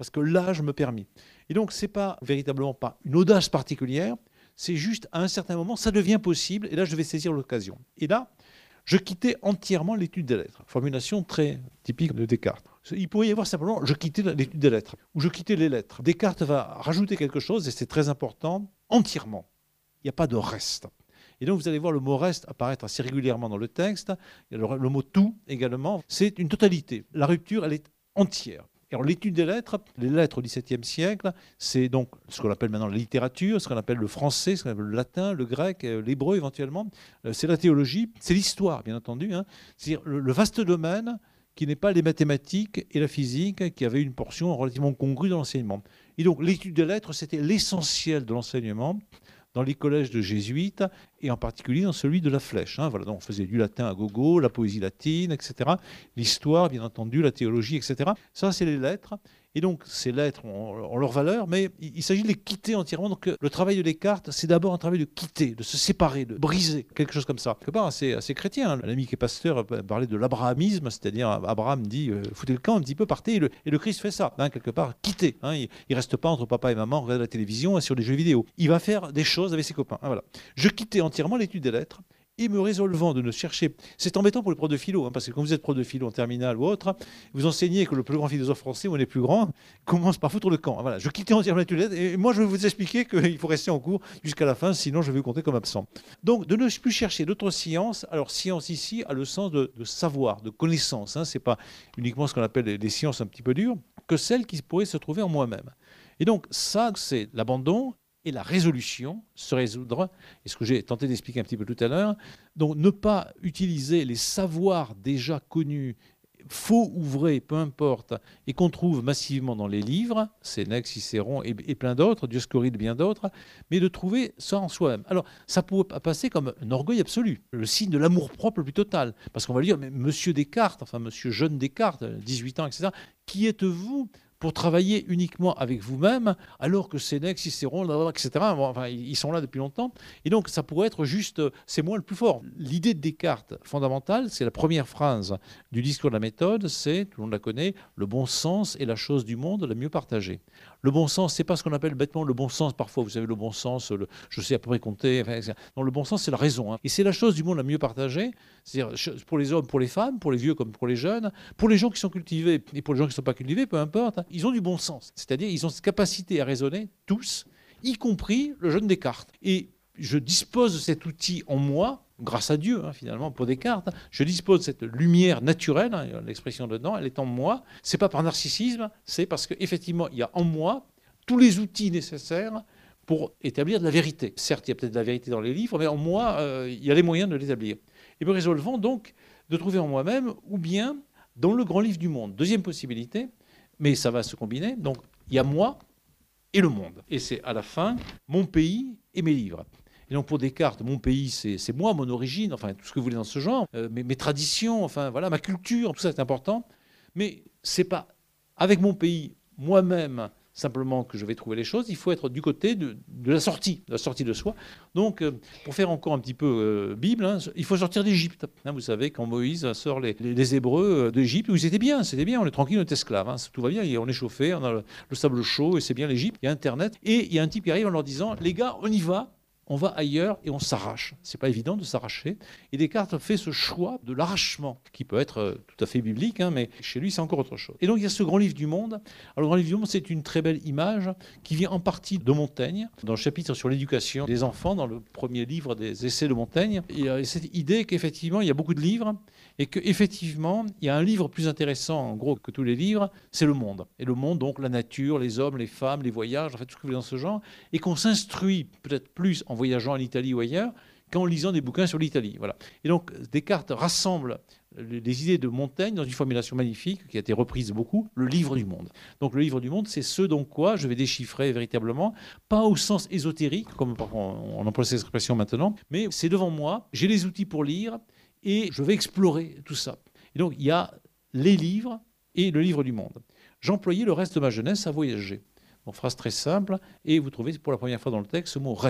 parce que l'âge me permet. Et donc, ce n'est pas véritablement pas une audace particulière, c'est juste à un certain moment, ça devient possible, et là, je vais saisir l'occasion. Et là, je quittais entièrement l'étude des lettres. Formulation très typique de Descartes. Il pourrait y avoir simplement, je quittais l'étude des lettres, ou je quittais les lettres. Descartes va rajouter quelque chose, et c'est très important, entièrement. Il n'y a pas de reste. Et donc, vous allez voir le mot reste apparaître assez régulièrement dans le texte. Il y a le mot tout également. C'est une totalité. La rupture, elle est entière. Et alors, l'étude des lettres, les lettres au XVIIe siècle, c'est donc ce qu'on appelle maintenant la littérature, ce qu'on appelle le français, ce qu'on appelle le latin, le grec, l'hébreu éventuellement. C'est la théologie, c'est l'histoire, bien entendu. C'est-à-dire le vaste domaine qui n'est pas les mathématiques et la physique, qui avait une portion relativement congrue dans l'enseignement. Et donc, l'étude des lettres, c'était l'essentiel de l'enseignement dans les collèges de jésuites, et en particulier dans celui de la Flèche. Voilà, donc on faisait du latin à gogo, la poésie latine, etc. L'histoire, bien entendu, la théologie, etc. Ça, c'est les lettres. Et donc, ces lettres ont leur valeur, mais il s'agit de les quitter entièrement. Donc, le travail de Descartes, c'est d'abord un travail de quitter, de se séparer, de briser, quelque chose comme ça. Quelque part assez chrétien. L'ami qui est pasteur parlait de l'abrahamisme, c'est-à-dire Abraham dit foutez le camp un petit peu, partez. Et le Christ fait ça, quelque part, quitter. Il ne reste pas entre papa et maman, regarde la télévision et sur des jeux vidéo. Il va faire des choses avec ses copains. Voilà. Je quittais entièrement l'étude des lettres. Et me résolvant de ne chercher... C'est embêtant pour les profs de philo, parce que quand vous êtes prof de philo en terminale ou autre, vous enseignez que le plus grand philosophe français, ou les plus grands, commence par foutre le camp. Voilà, je quittais entièrement l'étude des lettres, et moi je vais vous expliquer qu'il faut rester en cours jusqu'à la fin, sinon je vais vous compter comme absent. Donc de ne plus chercher d'autres sciences. Alors science ici a le sens de savoir, de connaissance. C'est pas uniquement ce qu'on appelle des sciences un petit peu dures, que celles qui pourraient se trouver en moi-même. Et donc ça, c'est l'abandon et la résolution, se résoudre, et ce que j'ai tenté d'expliquer un petit peu tout à l'heure, donc ne pas utiliser les savoirs déjà connus, faux ou vrais, peu importe, et qu'on trouve massivement dans les livres, Sénèque, Cicéron et plein d'autres, Dioscoride, bien d'autres, mais de trouver ça en soi-même. Alors, ça pourrait passer comme un orgueil absolu, le signe de l'amour-propre le plus total, parce qu'on va dire, mais monsieur Descartes, enfin monsieur jeune Descartes, 18 ans, etc., qui êtes-vous pour travailler uniquement avec vous-même, alors que Sénèque, Cicéron, etc., enfin, ils sont là depuis longtemps. Et donc, ça pourrait être juste, c'est moi le plus fort. L'idée de Descartes, fondamentale, c'est la première phrase du discours de la méthode, c'est, tout le monde la connaît, le bon sens est la chose du monde la mieux partagée. Le bon sens, c'est pas ce qu'on appelle bêtement le bon sens, parfois, vous savez, le bon sens, je sais à peu près compter, enfin, etc. Non, le bon sens, c'est la raison. Et c'est la chose du monde la mieux partagée, c'est-à-dire pour les hommes, pour les femmes, pour les vieux comme pour les jeunes, pour les gens qui sont cultivés et pour les gens qui ne sont pas cultivés, peu importe, ils ont du bon sens. C'est-à-dire ils ont cette capacité à raisonner, tous, y compris le jeune Descartes. Et je dispose de cet outil en moi, grâce à Dieu, finalement, pour Descartes. Je dispose de cette lumière naturelle, l'expression dedans, elle est en moi. Ce n'est pas par narcissisme, c'est parce qu'effectivement, il y a en moi tous les outils nécessaires pour établir de la vérité. Certes, il y a peut-être de la vérité dans les livres, mais en moi, il y a les moyens de l'établir. Et me résolvant donc de trouver en moi-même, ou bien dans le grand livre du monde. Deuxième possibilité, mais ça va se combiner. Donc, il y a moi et le monde. Et c'est à la fin, mon pays et mes livres. Et donc, pour Descartes, mon pays, c'est moi, mon origine, enfin, tout ce que vous voulez dans ce genre, mes traditions, enfin, voilà, ma culture, tout ça est important. Mais c'est pas avec mon pays, moi-même, simplement que je vais trouver les choses, il faut être du côté de la sortie de soi. Donc, pour faire encore un petit peu Bible, il faut sortir d'Égypte. Vous savez, quand Moïse sort les Hébreux d'Égypte, où ils étaient bien, on est tranquille, on est esclave, tout va bien, on est chauffé, on a le sable chaud, et c'est bien l'Égypte, il y a Internet, et il y a un type qui arrive en leur disant, les gars, on y va, on va ailleurs et on s'arrache. C'est pas évident de s'arracher. Et Descartes fait ce choix de l'arrachement, qui peut être tout à fait biblique, mais chez lui, c'est encore autre chose. Et donc, il y a ce grand livre du monde. Alors, le grand livre du monde, c'est une très belle image qui vient en partie de Montaigne, dans le chapitre sur l'éducation des enfants, dans le premier livre des essais de Montaigne. Il y a cette idée qu'effectivement, il y a beaucoup de livres, et qu'effectivement, il y a un livre plus intéressant, en gros, que tous les livres, c'est le monde. Et le monde, donc, la nature, les hommes, les femmes, les voyages, en fait, tout ce que vous voulez dans ce genre, et qu'on s'instruit peut-être plus en voyageant en Italie ou ailleurs qu'en lisant des bouquins sur l'Italie. Voilà. Et donc, Descartes rassemble les idées de Montaigne dans une formulation magnifique qui a été reprise beaucoup, le livre du monde. Donc, le livre du monde, c'est ce dont quoi je vais déchiffrer véritablement, pas au sens ésotérique, comme on emploie cette expression maintenant, mais c'est devant moi, j'ai les outils pour lire, et je vais explorer tout ça. Et donc, il y a les livres et le livre du monde. J'employais le reste de ma jeunesse à voyager. Donc, phrase très simple, et vous trouvez pour la première fois dans le texte ce mot « reste ».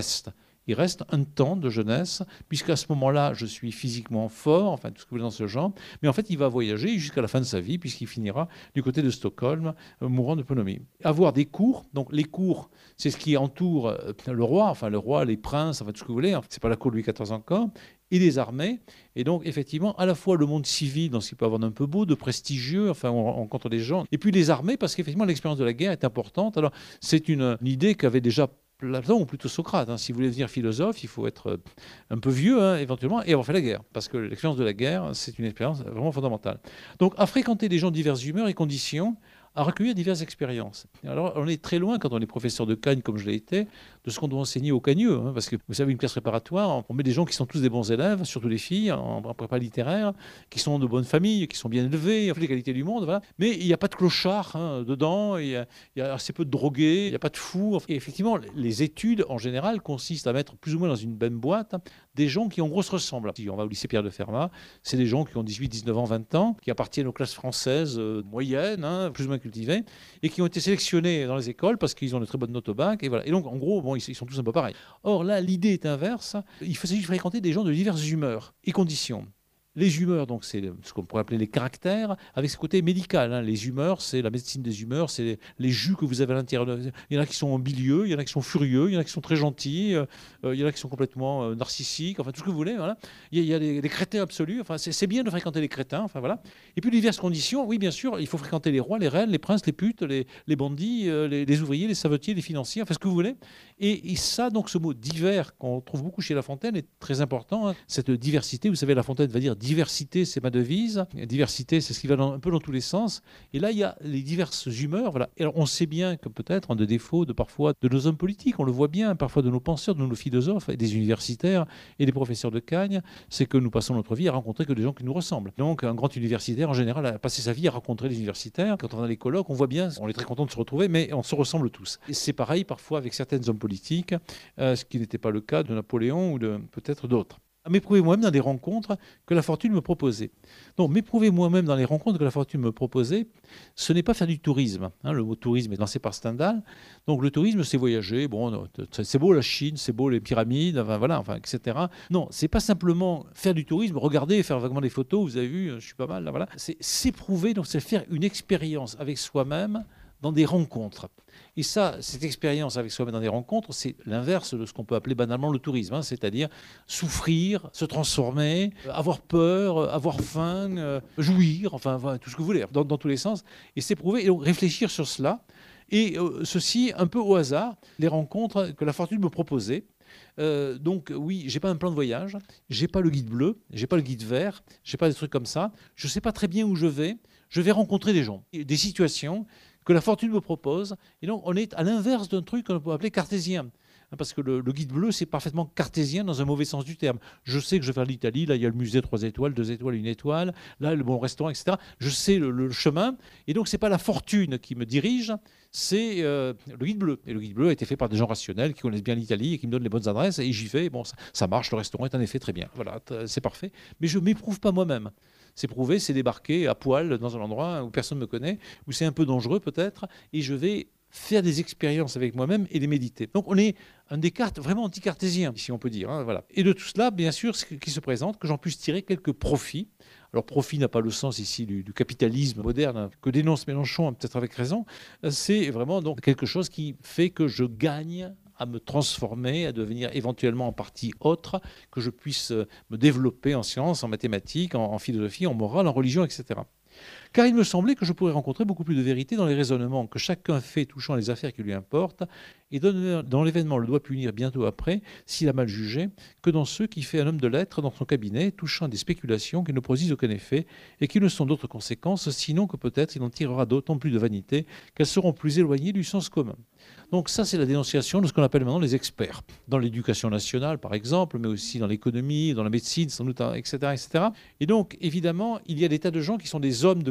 il reste un temps de jeunesse, puisqu'à ce moment-là, je suis physiquement fort, enfin tout ce que vous voulez dans ce genre, mais en fait, il va voyager jusqu'à la fin de sa vie, puisqu'il finira du côté de Stockholm, mourant de pneumonie. Avoir des cours, donc les cours, c'est ce qui entoure le roi, enfin le roi, les princes, enfin tout ce que vous voulez, c'est pas la cour de Louis XIV encore, et les armées. Et donc, effectivement, à la fois le monde civil, dans ce qu'il peut avoir d'un peu beau, de prestigieux, enfin, on rencontre des gens, et puis les armées, parce qu'effectivement, l'expérience de la guerre est importante. Alors, c'est une idée qu'avait déjà Platon, ou plutôt Socrate. Si vous voulez devenir philosophe, il faut être un peu vieux, éventuellement, et avoir fait la guerre. Parce que l'expérience de la guerre, c'est une expérience vraiment fondamentale. Donc, à fréquenter des gens de diverses humeurs et conditions, à recueillir diverses expériences. Alors, on est très loin, quand on est professeur de Cagne, comme je l'ai été, de ce qu'on doit enseigner aux cagneux. Parce que, vous savez, une classe préparatoire, on met des gens qui sont tous des bons élèves, surtout les filles, en prépa littéraire, qui sont de bonnes familles, qui sont bien élevés, toutes les qualités du monde, voilà. Mais il n'y a pas de clochard dedans, il y a assez peu de drogués, il n'y a pas de fous. Et effectivement, les études, en général, consistent à mettre plus ou moins dans une même boîte des gens qui, en gros, se ressemblent. Si on va au lycée Pierre de Fermat, c'est des gens qui ont 18, 19 ans, 20 ans, qui appartiennent aux classes françaises moyennes, plus ou moins cultivées, et qui ont été sélectionnés dans les écoles parce qu'ils ont de très bonnes notes au bac. Et voilà. Et donc, en gros, bon, ils sont tous un peu pareils. Or, là, l'idée est inverse. Il s'agit de fréquenter des gens de diverses humeurs et conditions. Les humeurs, donc c'est ce qu'on pourrait appeler les caractères, avec ce côté médical. Les humeurs, c'est la médecine des humeurs, c'est les jus que vous avez à l'intérieur. Il y en a qui sont en bilieux, il y en a qui sont furieux, il y en a qui sont très gentils, il y en a qui sont complètement narcissiques, enfin tout ce que vous voulez. Voilà. Il y a des crétins absolus. Enfin, c'est bien de fréquenter les crétins. Enfin voilà. Et puis diverses conditions. Oui, bien sûr, il faut fréquenter les rois, les reines, les princes, les putes, les bandits, les ouvriers, les savetiers, les financiers, enfin ce que vous voulez. Et ça, donc, ce mot divers qu'on trouve beaucoup chez La Fontaine est très important. Cette diversité, vous savez, La Fontaine va dire diversité, c'est ma devise. Diversité, c'est ce qui va un peu dans tous les sens. Et là, il y a les diverses humeurs. Voilà. Et alors, on sait bien que peut-être un des défauts parfois de nos hommes politiques, on le voit bien, parfois de nos penseurs, de nos philosophes, et des universitaires et des professeurs de Cagne, c'est que nous passons notre vie à rencontrer que des gens qui nous ressemblent. Donc, un grand universitaire, en général, a passé sa vie à rencontrer des universitaires. Quand on a les colloques, on voit bien, on est très content de se retrouver, mais on se ressemble tous. Et c'est pareil parfois avec certains hommes politiques, ce qui n'était pas le cas de Napoléon ou de peut-être d'autres. M'éprouver moi-même dans des rencontres que la fortune me proposait. Donc, m'éprouver moi-même dans les rencontres que la fortune me proposait, ce n'est pas faire du tourisme. Le mot tourisme est lancé par Stendhal. Donc, le tourisme, c'est voyager. Bon, c'est beau la Chine, c'est beau les pyramides, etc. Non, c'est pas simplement faire du tourisme, regarder et faire vaguement des photos. Vous avez vu, je suis pas mal, là, voilà. C'est s'éprouver, donc c'est faire une expérience avec soi-même dans des rencontres. Et ça, cette expérience avec soi-même dans des rencontres, c'est l'inverse de ce qu'on peut appeler banalement le tourisme, c'est-à-dire souffrir, se transformer, avoir peur, avoir faim, jouir, enfin tout ce que vous voulez, dans tous les sens, et s'éprouver, et donc réfléchir sur cela, et ceci un peu au hasard, les rencontres que la fortune me proposait. Donc oui, j'ai pas un plan de voyage, j'ai pas le guide bleu, j'ai pas le guide vert, j'ai pas des trucs comme ça, je sais pas très bien où je vais rencontrer des gens, des situations que la fortune me propose. Et donc, on est à l'inverse d'un truc qu'on peut appeler cartésien. Parce que le guide bleu, c'est parfaitement cartésien dans un mauvais sens du terme. Je sais que je vais faire l'Italie, là, il y a le musée 3 étoiles, 2 étoiles, 1 étoile, là, le bon restaurant, etc. Je sais le chemin. Et donc, ce n'est pas la fortune qui me dirige, c'est le guide bleu. Et le guide bleu a été fait par des gens rationnels qui connaissent bien l'Italie et qui me donnent les bonnes adresses. Et j'y vais. Bon, ça marche, le restaurant est en effet très bien. Voilà, c'est parfait. Mais je ne m'éprouve pas moi-même. S'éprouver, c'est débarquer à poil dans un endroit où personne ne me connaît, où c'est un peu dangereux peut-être, et je vais faire des expériences avec moi-même et les méditer. Donc on est un Descartes vraiment anti-cartésien, si on peut dire. Voilà. Et de tout cela, bien sûr, ce qui se présente, que j'en puisse tirer quelques profits. Alors profit n'a pas le sens ici du capitalisme moderne que dénonce Mélenchon, peut-être avec raison. C'est vraiment donc quelque chose qui fait que je gagne à me transformer, à devenir éventuellement en partie autre, que je puisse me développer en sciences, en mathématiques, en philosophie, en morale, en religion, etc. Car il me semblait que je pourrais rencontrer beaucoup plus de vérité dans les raisonnements que chacun fait touchant les affaires qui lui importent, et dans l'événement le doit punir bientôt après, s'il a mal jugé, que dans ceux qui fait un homme de lettres dans son cabinet, touchant des spéculations qui ne produisent aucun effet, et qui ne sont d'autres conséquences, sinon que peut-être il en tirera d'autant plus de vanité qu'elles seront plus éloignées du sens commun. Donc ça, c'est la dénonciation de ce qu'on appelle maintenant les experts. Dans l'éducation nationale, par exemple, mais aussi dans l'économie, dans la médecine, sans doute, etc., etc. Et donc, évidemment, il y a des tas de gens qui sont des hommes de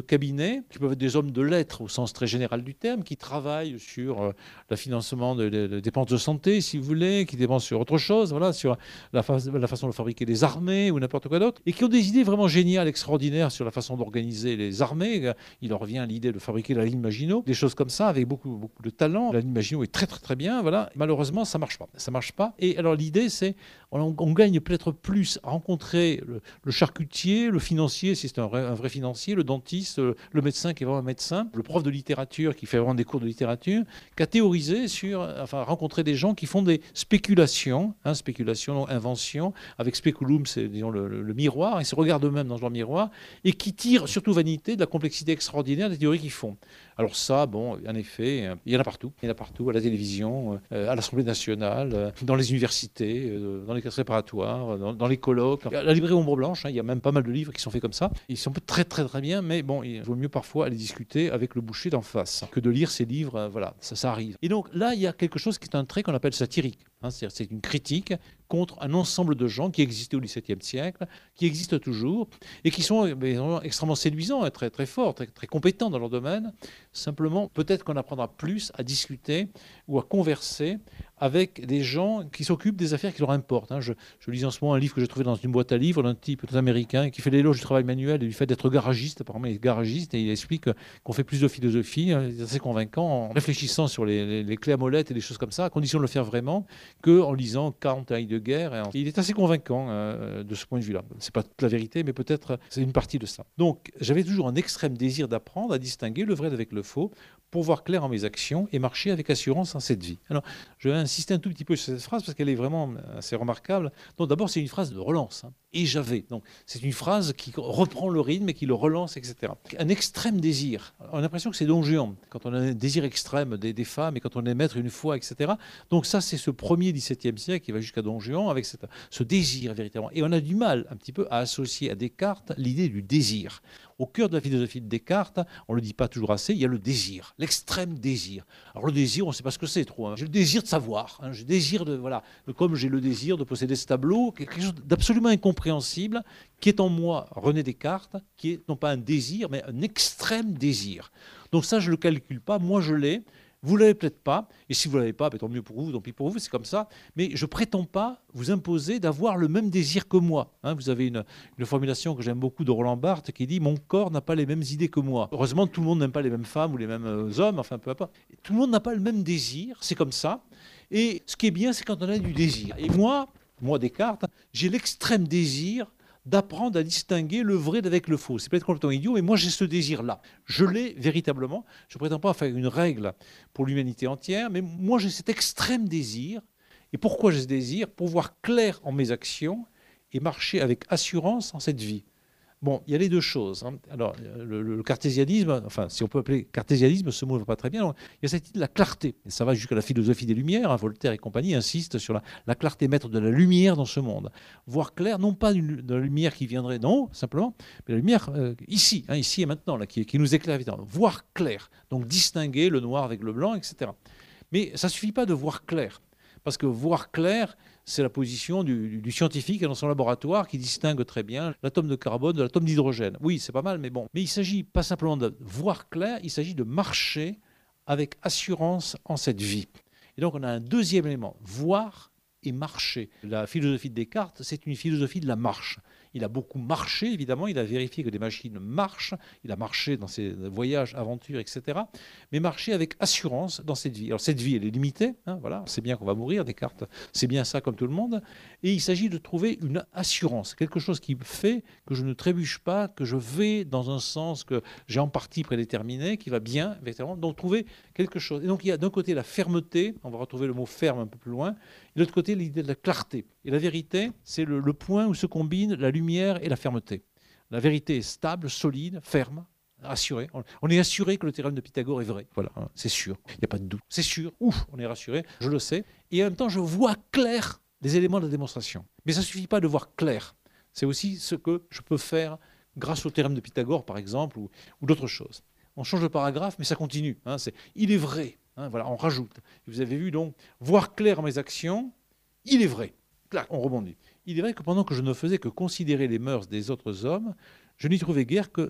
cabinet, qui peuvent être des hommes de lettres au sens très général du terme, qui travaillent sur le financement de dépenses de santé, si vous voulez, qui dépensent sur autre chose, voilà, sur la façon de fabriquer des armées ou n'importe quoi d'autre, et qui ont des idées vraiment géniales, extraordinaires sur la façon d'organiser les armées. Il leur vient l'idée de fabriquer la ligne Maginot, des choses comme ça, avec beaucoup, beaucoup de talent. La ligne Maginot est très, très, très bien, voilà. Malheureusement, ça marche pas. Ça marche pas. Et alors, l'idée, c'est, on gagne peut-être plus à rencontrer le charcutier, le financier, si c'est un vrai financier, le dentiste, le médecin qui est vraiment un médecin, le prof de littérature qui fait vraiment des cours de littérature, qu'à théoriser rencontrer des gens qui font des spéculations, spéculation, invention, avec speculum, c'est disons le miroir, ils se regardent eux-mêmes dans leur miroir, et qui tirent, surtout vanité, de la complexité extraordinaire des théories qu'ils font. Alors ça, bon, en effet, il y en a partout. Il y en a partout, à la télévision, à l'Assemblée nationale, dans les universités, dans les classes préparatoires, dans les colloques. À la librairie Ombre Blanche, il y a même pas mal de livres qui sont faits comme ça. Ils sont très, très, très bien, mais bon, il vaut mieux parfois aller discuter avec le boucher d'en face que de lire ces livres. Voilà, ça arrive. Et donc là, il y a quelque chose qui est un trait qu'on appelle satirique. C'est-à-dire c'est une critique contre un ensemble de gens qui existaient au XVIIe siècle, qui existent toujours, et qui sont extrêmement séduisants, très, très forts, très, très compétents dans leur domaine. Simplement, peut-être qu'on apprendra plus à discuter ou à converser avec des gens qui s'occupent des affaires qui leur importent. Je lis en ce moment un livre que j'ai trouvé dans une boîte à livres d'un type américain qui fait l'éloge du travail manuel et du fait d'être garagiste. Apparemment, il est garagiste et il explique qu'on fait plus de philosophie. Il est assez convaincant en réfléchissant sur les clés à molette et des choses comme ça, à condition de le faire vraiment, qu'en lisant Kant et Heidegger. Il est assez convaincant de ce point de vue-là. Ce n'est pas toute la vérité, mais peut-être c'est une partie de ça. Donc, j'avais toujours un extrême désir d'apprendre à distinguer le vrai d'avec le faux, pour voir clair en mes actions et marcher avec assurance en cette vie. Alors, je vais insister un tout petit peu sur cette phrase parce qu'elle est vraiment assez remarquable. Donc, d'abord, c'est une phrase de relance. Et j'avais. Donc, c'est une phrase qui reprend le rythme et qui le relance, etc. Un extrême désir. On a l'impression que c'est Don Juan, quand on a un désir extrême des femmes et quand on est maître une fois, etc. Donc, ça, c'est ce premier XVIIe siècle qui va jusqu'à Don Juan avec ce désir véritablement. Et on a du mal un petit peu à associer à Descartes l'idée du désir. Au cœur de la philosophie de Descartes, on ne le dit pas toujours assez, il y a le désir, l'extrême désir. Alors le désir, on ne sait pas ce que c'est trop. J'ai le désir de savoir, j'ai le désir de, voilà, comme j'ai le désir de posséder ce tableau, quelque chose d'absolument incompréhensible qui est en moi, René Descartes, qui est non pas un désir, mais un extrême désir. Donc ça, je ne le calcule pas, moi je l'ai. Vous ne l'avez peut-être pas, et si vous ne l'avez pas, tant mieux pour vous, tant pis pour vous, c'est comme ça. Mais je ne prétends pas vous imposer d'avoir le même désir que moi. Vous avez une formulation que j'aime beaucoup de Roland Barthes qui dit « Mon corps n'a pas les mêmes idées que moi ». Heureusement, tout le monde n'aime pas les mêmes femmes ou les mêmes hommes, enfin peu importe. Tout le monde n'a pas le même désir, c'est comme ça. Et ce qui est bien, c'est quand on a du désir. Et moi Descartes, j'ai l'extrême désir d'apprendre à distinguer le vrai d'avec le faux. C'est peut-être complètement idiot, mais moi j'ai ce désir-là. Je l'ai véritablement. Je ne prétends pas faire une règle pour l'humanité entière, mais moi j'ai cet extrême désir. Et pourquoi j'ai ce désir? Pour voir clair en mes actions et marcher avec assurance en cette vie. Bon, il y a les deux choses. Alors, le cartésianisme, enfin, si on peut appeler cartésianisme, ce mot ne va pas très bien. Alors, il y a cette idée de la clarté. Et ça va jusqu'à la philosophie des Lumières. Voltaire et compagnie insistent sur la clarté, mettre de la lumière dans ce monde. Voir clair, non pas de la lumière qui viendrait, non, simplement, mais la lumière ici, ici et maintenant, là, qui nous éclaire évidemment. Voir clair, donc distinguer le noir avec le blanc, etc. Mais ça ne suffit pas de voir clair. Parce que voir clair, c'est la position du scientifique dans son laboratoire qui distingue très bien l'atome de carbone de l'atome d'hydrogène. Oui, c'est pas mal, mais bon. Mais il ne s'agit pas simplement de voir clair, il s'agit de marcher avec assurance en cette vie. Et donc on a un deuxième élément, voir et marcher. La philosophie de Descartes, c'est une philosophie de la marche. Il a beaucoup marché, évidemment, il a vérifié que des machines marchent, il a marché dans ses voyages, aventures, etc. Mais marcher avec assurance dans cette vie. Alors cette vie, elle est limitée, voilà, c'est bien qu'on va mourir, Descartes, c'est bien ça comme tout le monde. Et il s'agit de trouver une assurance, quelque chose qui fait que je ne trébuche pas, que je vais dans un sens que j'ai en partie prédéterminé, qui va bien, véritablement, donc trouver quelque chose. Et donc il y a d'un côté la fermeté, on va retrouver le mot ferme un peu plus loin, et de l'autre côté l'idée de la clarté. Et la vérité, c'est le point où se combine la lumière et la fermeté. La vérité est stable, solide, ferme, assurée. On est assuré que le théorème de Pythagore est vrai. Voilà, c'est sûr. Il n'y a pas de doute. C'est sûr. Ouf, on est rassuré. Je le sais. Et en même temps, je vois clair les éléments de la démonstration. Mais ça ne suffit pas de voir clair. C'est aussi ce que je peux faire grâce au théorème de Pythagore, par exemple, ou d'autres choses. On change de paragraphe, mais ça continue. Il est vrai. Voilà, on rajoute. Et vous avez vu donc, voir clair en mes actions, il est vrai. Clac, on rebondit. Il est vrai que pendant que je ne faisais que considérer les mœurs des autres hommes, je n'y trouvais guère que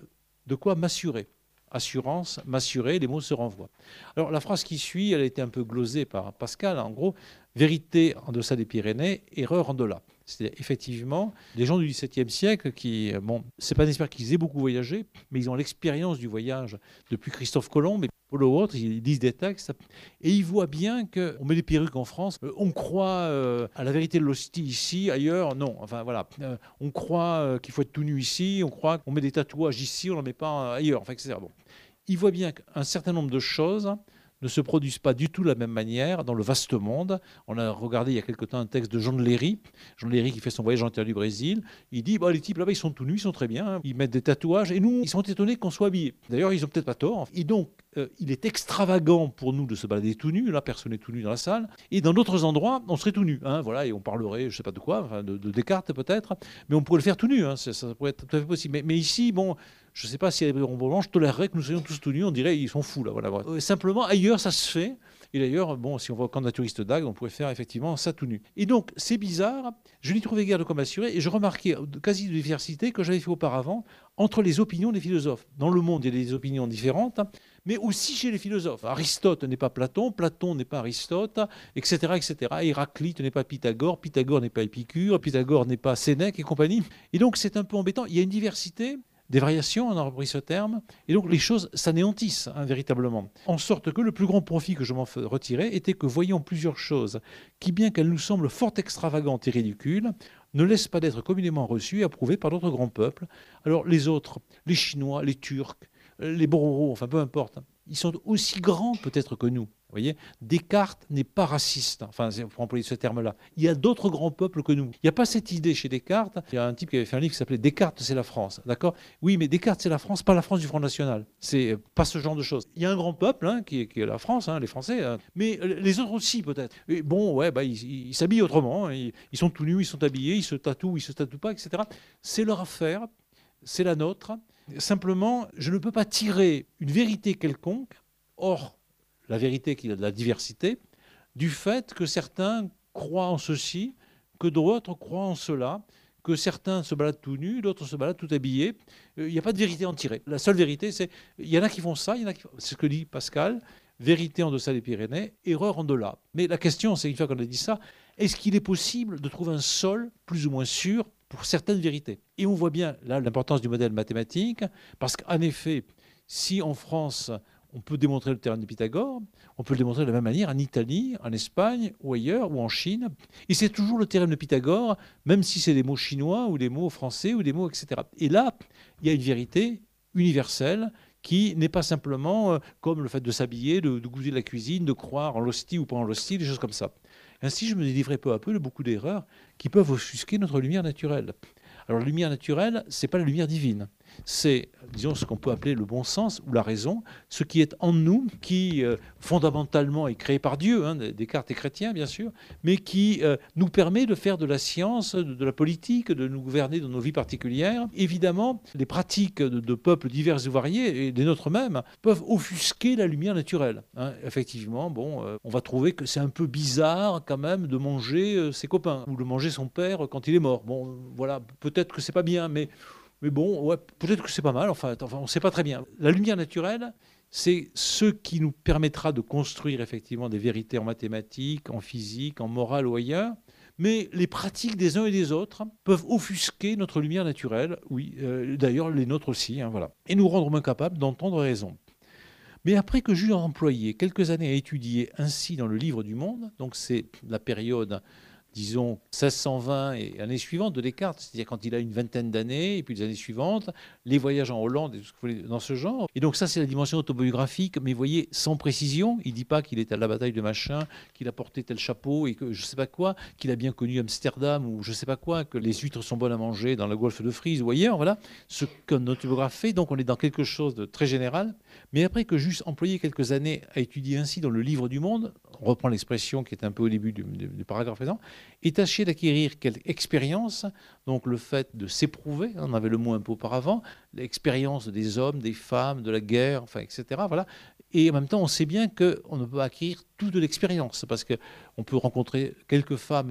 de quoi m'assurer. Assurance, m'assurer, les mots se renvoient. Alors la phrase qui suit, elle a été un peu glosée par Pascal, en gros, vérité en deçà des Pyrénées, erreur en delà. C'est-à-dire effectivement, les gens du XVIIe siècle qui, bon, c'est pas nécessaire qu'ils aient beaucoup voyagé, mais ils ont l'expérience du voyage depuis Christophe Colomb et Paul autres, ils lisent des textes et ils voient bien qu'on met des perruques en France, on croit à la vérité de l'hostie ici, ailleurs, non. Enfin voilà, on croit qu'il faut être tout nu ici, on croit qu'on met des tatouages ici, on n'en met pas ailleurs, enfin, etc. Bon. Ils voient bien qu'un certain nombre de choses ne se produisent pas du tout de la même manière dans le vaste monde. On a regardé il y a quelque temps un texte de Jean de Léry. Jean de Léry qui fait son voyage en terre du Brésil. Il dit les types là-bas, ils sont tout nus, ils sont très bien, ils mettent des tatouages et nous, ils sont étonnés qu'on soit habillés. D'ailleurs, ils n'ont peut-être pas tort. Et donc, il est extravagant pour nous de se balader tout nu. Là, personne n'est tout nu dans la salle. Et dans d'autres endroits, on serait tout nu. Voilà, et on parlerait, je ne sais pas de quoi, enfin, de Descartes peut-être, mais on pourrait le faire tout nu. Ça pourrait être tout à fait possible. Mais ici, bon. Je ne sais pas si en revanche, je tolérerais que nous soyons tous tout nus. On dirait qu'ils sont fous là. Voilà. Simplement, ailleurs, ça se fait. Et d'ailleurs, bon, si on va au camp naturiste d'Agde, on pourrait faire effectivement ça tout nu. Et donc, c'est bizarre. Je n'y trouvais guère de quoi m'assurer. Et je remarquais quasi de diversité que j'avais fait auparavant entre les opinions des philosophes. Dans le monde, il y a des opinions différentes, mais aussi chez les philosophes. Aristote n'est pas Platon, Platon n'est pas Aristote, etc., etc. Héraclite n'est pas Pythagore, Pythagore n'est pas Épicure, Pythagore n'est pas Sénèque et compagnie. Et donc, c'est un peu embêtant. Il y a une diversité. Des variations, on a repris ce terme, et donc les choses s'anéantissent véritablement. En sorte que le plus grand profit que je m'en retirais était que voyant plusieurs choses qui, bien qu'elles nous semblent fort extravagantes et ridicules, ne laissent pas d'être communément reçues et approuvées par d'autres grands peuples. Alors les autres, les Chinois, les Turcs, les Bororos, enfin peu importe, ils sont aussi grands peut-être que nous. Vous voyez, Descartes n'est pas raciste, enfin, pour employer ce terme-là. Il y a d'autres grands peuples que nous. Il n'y a pas cette idée chez Descartes. Il y a un type qui avait fait un livre qui s'appelait Descartes, c'est la France. D'accord ? Oui, mais Descartes, c'est la France, pas la France du Front National. C'est pas ce genre de choses. Il y a un grand peuple qui est la France, les Français, mais les autres aussi peut-être. Et bon, ouais, ils s'habillent autrement. Ils sont tout nus, ils sont habillés, ils se tatouent pas, etc. C'est leur affaire, c'est la nôtre. Simplement, je ne peux pas tirer une vérité quelconque, hors la vérité qu'il y a de la diversité, du fait que certains croient en ceci, que d'autres croient en cela, que certains se baladent tout nus, d'autres se baladent tout habillés. Il n'y a pas de vérité à en tirer. La seule vérité, c'est il y en a qui font ça, il y en a qui font... C'est ce que dit Pascal, vérité en deçà des Pyrénées, erreur en delà. Mais la question, c'est une fois qu'on a dit ça, est-ce qu'il est possible de trouver un sol plus ou moins sûr pour certaines vérités? Et on voit bien là l'importance du modèle mathématique, parce qu'en effet, si en France on peut démontrer le théorème de Pythagore, on peut le démontrer de la même manière en Italie, en Espagne, ou ailleurs, ou en Chine. Et c'est toujours le théorème de Pythagore, même si c'est des mots chinois, ou des mots français, ou des mots, etc. Et là, il y a une vérité universelle qui n'est pas simplement comme le fait de s'habiller, de goûter de la cuisine, de croire en l'hostie ou pas en l'hostie, des choses comme ça. Ainsi, je me délivrais peu à peu de beaucoup d'erreurs qui peuvent offusquer notre lumière naturelle. Alors, la lumière naturelle, ce n'est pas la lumière divine. C'est, disons, ce qu'on peut appeler le bon sens ou la raison, ce qui est en nous, qui fondamentalement est créé par Dieu, Descartes est chrétien bien sûr, mais qui nous permet de faire de la science, de la politique, de nous gouverner dans nos vies particulières. Évidemment, les pratiques de peuples divers et variés, et des nôtres mêmes, peuvent offusquer la lumière naturelle. Effectivement, on va trouver que c'est un peu bizarre quand même de manger ses copains, ou de manger son père quand il est mort. Bon, voilà, peut-être que c'est pas bien, mais bon, ouais, peut-être que c'est pas mal, enfin on ne sait pas très bien. La lumière naturelle, c'est ce qui nous permettra de construire effectivement des vérités en mathématiques, en physique, en morale ou ailleurs, mais les pratiques des uns et des autres peuvent offusquer notre lumière naturelle, oui, d'ailleurs les nôtres aussi, voilà, et nous rendre moins capables d'entendre raison. Mais après que j'eus employé quelques années à étudier ainsi dans le livre du monde, donc c'est la période disons 1620 et l'année suivante de Descartes, c'est-à-dire quand il a une vingtaine d'années, et puis les années suivantes, les voyages en Hollande, dans ce genre. Et donc ça, c'est la dimension autobiographique, mais vous voyez, sans précision. Il ne dit pas qu'il est à la bataille de machin, qu'il a porté tel chapeau, et que je ne sais pas quoi, qu'il a bien connu Amsterdam, ou je ne sais pas quoi, que les huîtres sont bonnes à manger dans le golfe de Frise, ou ailleurs, voilà, ce qu'un autobiographe fait. Donc on est dans quelque chose de très général. Mais après que j'eusse employé quelques années à étudier ainsi dans le livre du monde, on reprend l'expression qui est un peu au début du paragraphe présent, et tâcher d'acquérir quelle expérience, donc le fait de s'éprouver, on avait le mot un peu auparavant, l'expérience des hommes, des femmes, de la guerre, enfin, etc. Voilà. Et en même temps, on sait bien qu'on ne peut pas acquérir toute l'expérience, parce qu'on peut rencontrer quelques femmes, mais pas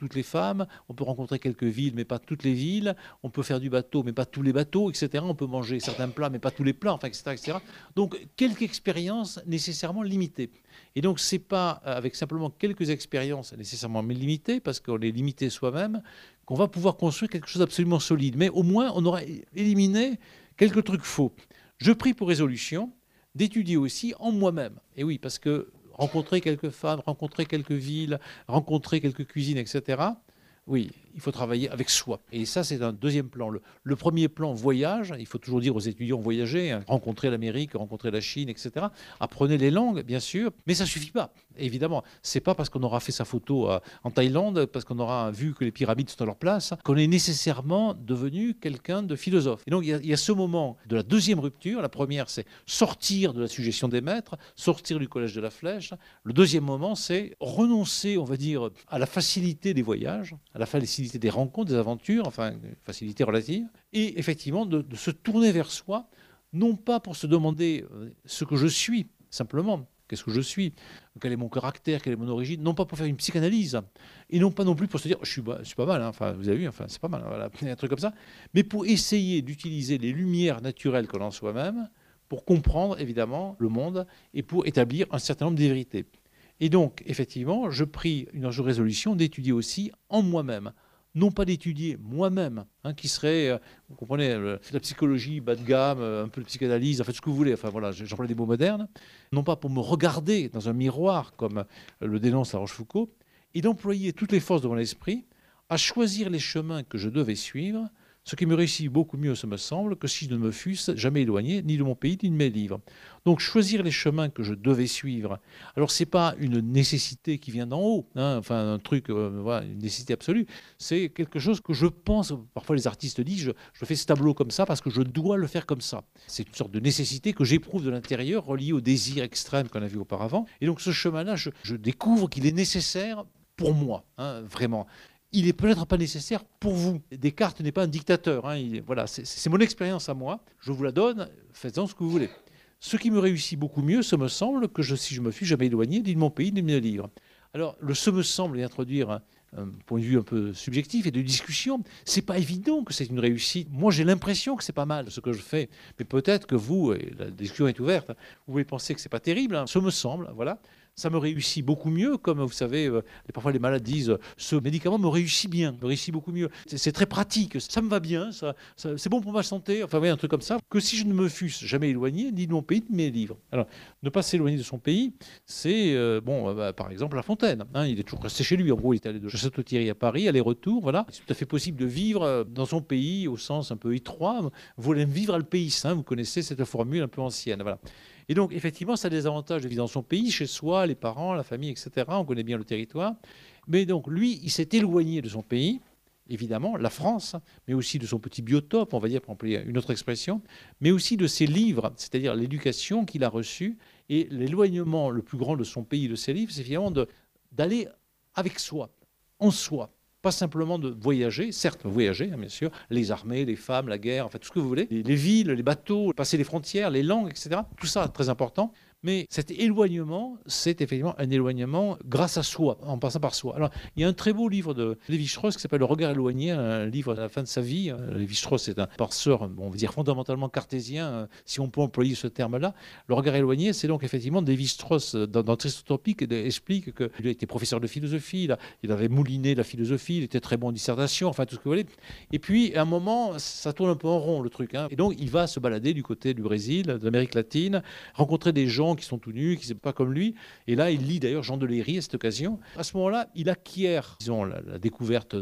toutes les femmes, on peut rencontrer quelques villes, mais pas toutes les villes, on peut faire du bateau, mais pas tous les bateaux, etc. On peut manger certains plats, mais pas tous les plats, enfin, etc., etc. Donc, quelques expériences nécessairement limitées. Et donc, ce n'est pas avec simplement quelques expériences nécessairement limitées, parce qu'on est limité soi-même, qu'on va pouvoir construire quelque chose d'absolument solide. Mais au moins, on aura éliminé quelques trucs faux. Je pris pour résolution d'étudier aussi en moi-même. Et oui, parce que rencontrer quelques femmes, rencontrer quelques villes, rencontrer quelques cuisines, etc., oui, il faut travailler avec soi. Et ça, c'est un deuxième plan. Le premier plan, voyage. Il faut toujours dire aux étudiants, voyager, hein, rencontrer l'Amérique, rencontrer la Chine, etc. Apprenez les langues, bien sûr, mais ça ne suffit pas. Évidemment, c'est pas parce qu'on aura fait sa photo en Thaïlande, parce qu'on aura vu que les pyramides sont à leur place, qu'on est nécessairement devenu quelqu'un de philosophe. Et donc, il y a ce moment de la deuxième rupture. La première, c'est sortir de la suggestion des maîtres, sortir du collège de la Flèche. Le deuxième moment, c'est renoncer, on va dire, à la facilité des voyages, à la facilité des rencontres, des aventures, enfin, facilité relative, et effectivement de se tourner vers soi, non pas pour se demander ce que je suis, simplement, qu'est-ce que je suis, quel est mon caractère, quelle est mon origine, non pas pour faire une psychanalyse, et non pas non plus pour se dire je suis pas mal, hein, enfin, vous avez vu, enfin, c'est pas mal, voilà, un truc comme ça, mais pour essayer d'utiliser les lumières naturelles qu'on a en soi-même, pour comprendre évidemment le monde, et pour établir un certain nombre de vérités. Et donc, effectivement, je pris une résolution d'étudier aussi en moi-même. Non pas d'étudier moi-même, hein, qui serait, vous comprenez, la psychologie bas de gamme, un peu de psychanalyse, en fait, ce que vous voulez, enfin voilà, j'emploie des mots modernes, non pas pour me regarder dans un miroir, comme le dénonce La Rochefoucauld, et d'employer toutes les forces de mon esprit à choisir les chemins que je devais suivre, ce qui me réussit beaucoup mieux, ce me semble, que si je ne me fusse jamais éloigné ni de mon pays ni de mes livres. Donc choisir les chemins que je devais suivre. Alors ce n'est pas une nécessité qui vient d'en haut, hein, enfin un truc, voilà, une nécessité absolue. C'est quelque chose que je pense, parfois les artistes disent, je fais ce tableau comme ça parce que je dois le faire comme ça. C'est une sorte de nécessité que j'éprouve de l'intérieur, reliée au désir extrême qu'on a vu auparavant. Et donc ce chemin-là, je découvre qu'il est nécessaire pour moi, hein, vraiment. Il n'est peut-être pas nécessaire pour vous. Descartes n'est pas un dictateur. Hein. Voilà, c'est mon expérience à moi. Je vous la donne, faites-en ce que vous voulez. Ce qui me réussit beaucoup mieux, ce me semble, que si je me suis jamais éloigné ni de mon pays, ni de mes livres. Alors, le ce me semble et introduire un point de vue un peu subjectif et de discussion, c'est pas évident que c'est une réussite. Moi, j'ai l'impression que c'est pas mal ce que je fais, mais peut-être que vous, et la discussion est ouverte, vous pouvez penser que c'est pas terrible. Hein. Ce me semble, voilà. Ça me réussit beaucoup mieux, comme vous savez, parfois les malades disent ce médicament me réussit bien, me réussit beaucoup mieux. C'est très pratique, ça me va bien, c'est bon pour ma santé, enfin oui, un truc comme ça, que si je ne me fusse jamais éloigné ni de mon pays, ni de mes livres. Alors, ne pas s'éloigner de son pays, c'est, par exemple, La Fontaine. Hein, il est toujours resté chez lui, en gros, il est allé de Château-Thierry à Paris, aller-retour, voilà. C'est tout à fait possible de vivre dans son pays, au sens un peu étroit. Vous voulez vivre à le pays, hein, vous connaissez cette formule un peu ancienne, voilà. Et donc, effectivement, ça a des avantages de vivre dans son pays, chez soi, les parents, la famille, etc. On connaît bien le territoire. Mais donc, lui, il s'est éloigné de son pays, évidemment, la France, mais aussi de son petit biotope, on va dire, pour employer une autre expression, mais aussi de ses livres, c'est-à-dire l'éducation qu'il a reçue. Et l'éloignement le plus grand de son pays, de ses livres, c'est finalement d'aller avec soi, en soi. Pas simplement de voyager, certes voyager, hein, bien sûr, les armées, les femmes, la guerre, en fait tout ce que vous voulez, les villes, les bateaux, passer les frontières, les langues, etc. Tout ça, très important. Mais cet éloignement, c'est effectivement un éloignement grâce à soi, en passant par soi. Alors, il y a un très beau livre de Lévi-Strauss qui s'appelle Le regard éloigné, un livre à la fin de sa vie. Lévi-Strauss est un penseur, on va dire fondamentalement cartésien, si on peut employer ce terme-là. Le regard éloigné, c'est donc effectivement Lévi-Strauss, dans Tristotopique, explique qu'il a été professeur de philosophie, il avait mouliné la philosophie, il était très bon en dissertation, enfin tout ce que vous voulez. Et puis, à un moment, ça tourne un peu en rond, le truc. Hein. Et donc, il va se balader du côté du Brésil, de l'Amérique latine, rencontrer des gens qui sont tout nus, qui ne sont pas comme lui. Et là, il lit d'ailleurs Jean de Léry à cette occasion. À ce moment-là, il acquiert, disons, la découverte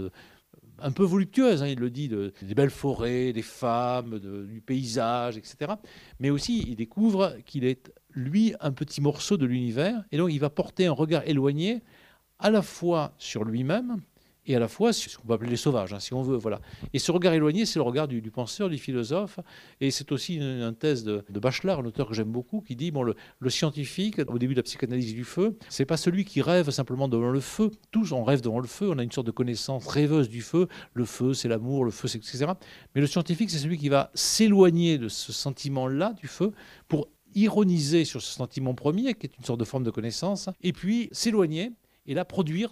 un peu voluptueuse, hein, il le dit, des belles forêts, des femmes, du paysage, etc. Mais aussi, il découvre qu'il est, lui, un petit morceau de l'univers. Et donc, il va porter un regard éloigné à la fois sur lui-même, et à la fois ce qu'on va appeler les sauvages, hein, si on veut. Voilà. Et ce regard éloigné, c'est le regard du penseur, du philosophe. Et c'est aussi une thèse de Bachelard, un auteur que j'aime beaucoup, qui dit, bon, le scientifique, au début de la psychanalyse du feu, c'est pas celui qui rêve simplement devant le feu. Tous, on rêve devant le feu, on a une sorte de connaissance rêveuse du feu. Le feu, c'est l'amour, le feu, c'est etc. Mais le scientifique, c'est celui qui va s'éloigner de ce sentiment-là, du feu, pour ironiser sur ce sentiment premier, qui est une sorte de forme de connaissance, et puis s'éloigner, et là, produire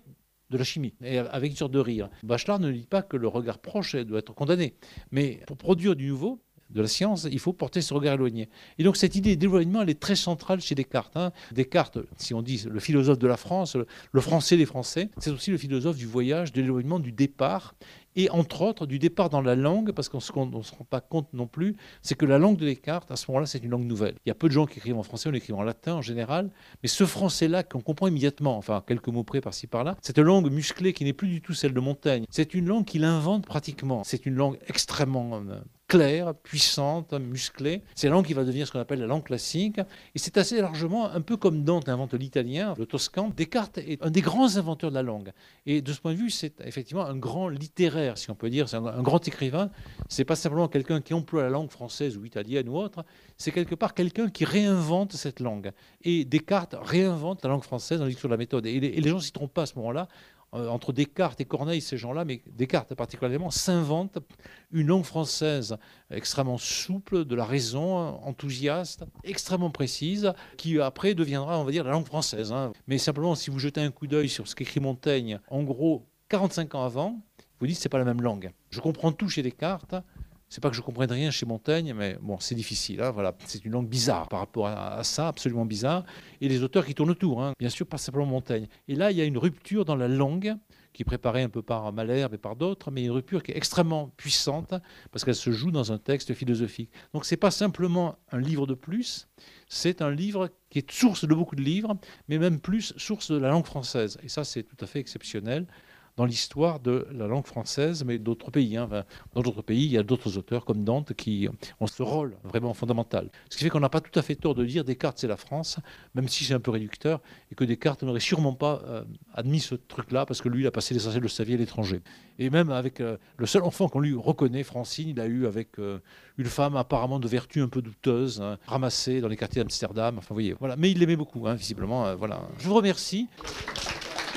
de la chimie, et avec une sorte de rire. Bachelard ne dit pas que le regard proche doit être condamné, mais pour produire du nouveau, de la science, il faut porter ce regard éloigné. Et donc cette idée d'éloignement, elle est très centrale chez Descartes. Descartes, si on dit le philosophe de la France, le français des Français, c'est aussi le philosophe du voyage, de l'éloignement, du départ, et entre autres du départ dans la langue, parce qu'on ne se rend pas compte non plus, c'est que la langue de Descartes, à ce moment-là, c'est une langue nouvelle. Il y a peu de gens qui écrivent en français, on écrit en latin en général, mais ce français-là qu'on comprend immédiatement, enfin quelques mots près par-ci par-là, cette langue musclée qui n'est plus du tout celle de Montaigne, c'est une langue qu'il invente pratiquement. C'est une langue extrêmement claire, puissante, musclée. C'est la langue qui va devenir ce qu'on appelle la langue classique. Et c'est assez largement, un peu comme Dante invente l'italien, le toscan, Descartes est un des grands inventeurs de la langue. Et de ce point de vue, c'est effectivement un grand littéraire, si on peut dire. C'est un grand écrivain. C'est pas simplement quelqu'un qui emploie la langue française ou italienne ou autre. C'est quelque part quelqu'un qui réinvente cette langue. Et Descartes réinvente la langue française dans l'écriture de la méthode. Et les gens ne s'y trompent pas à ce moment-là. Entre Descartes et Corneille, ces gens-là, mais Descartes particulièrement, s'invente une langue française extrêmement souple, de la raison, enthousiaste, extrêmement précise, qui après deviendra, on va dire, la langue française. Mais simplement, si vous jetez un coup d'œil sur ce qu'écrit Montaigne, en gros, 45 ans avant, vous dites que ce n'est pas la même langue. Je comprends tout chez Descartes. C'est pas que je comprenne rien chez Montaigne, mais bon, c'est difficile. Voilà. C'est une langue bizarre par rapport à ça, absolument bizarre. Et les auteurs qui tournent autour, bien sûr, pas simplement Montaigne. Et là, il y a une rupture dans la langue, qui est préparée un peu par Malherbe et par d'autres, mais une rupture qui est extrêmement puissante, parce qu'elle se joue dans un texte philosophique. Donc, c'est pas simplement un livre de plus, c'est un livre qui est source de beaucoup de livres, mais même plus source de la langue française. Et ça, c'est tout à fait exceptionnel dans l'histoire de la langue française, mais d'autres pays. Dans d'autres pays, il y a d'autres auteurs comme Dante qui ont ce rôle vraiment fondamental. Ce qui fait qu'on n'a pas tout à fait tort de dire Descartes, c'est la France, même si c'est un peu réducteur, et que Descartes n'aurait sûrement pas admis ce truc-là, parce que lui, il a passé l'essentiel de sa vie à l'étranger. Et même avec le seul enfant qu'on lui reconnaît, Francine, il a eu avec une femme apparemment de vertu un peu douteuse, ramassée dans les quartiers d'Amsterdam. Enfin, vous voyez, voilà. Mais il l'aimait beaucoup, visiblement. Voilà. Je vous remercie.